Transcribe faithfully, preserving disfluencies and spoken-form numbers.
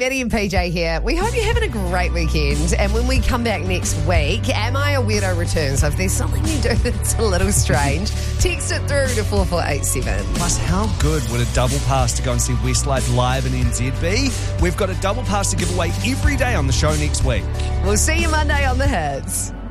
Maddie and P J here. We hope you're having a great weekend. And when we come back next week, Am I a Weirdo returns. So if there's something you do that's a little strange, text it through to four four eight seven. Plus, how good would a double pass to go and see Westlife live in N Z be? We've got a double pass to give away every day on the show next week. We'll see you Monday on The Hits.